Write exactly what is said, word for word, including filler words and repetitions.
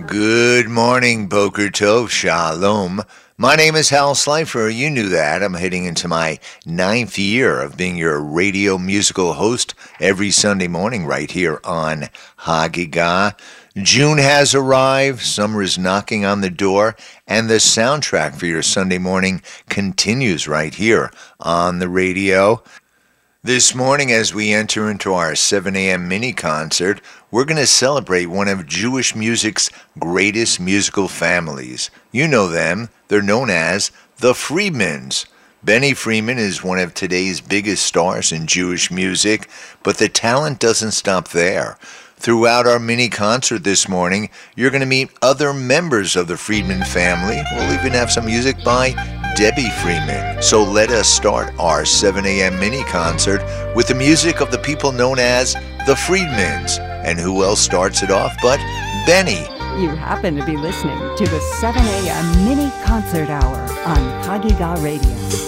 Good morning, Boker Tov, Shalom. My name is Hal Slifer. You knew that. I'm heading into my ninth year of being your radio musical host every Sunday morning right here on Hagigah. June has arrived, summer is knocking on the door, and the soundtrack for your Sunday morning continues right here on the radio. This morning, as we enter into our seven a.m. mini concert, we're going to celebrate one of Jewish music's greatest musical families. You know them. They're known as the Friedmans. Benny Friedman is one of today's biggest stars in Jewish music, but the talent doesn't stop there. Throughout our mini concert this morning, you're going to meet other members of the Friedman family. We'll even have some music by Debbie Friedman. So let us start our seven a.m. mini concert with the music of the people known as the Friedmans. And who else starts it off but Benny? You happen to be listening to the seven a.m. mini concert hour on Hagigah Radio.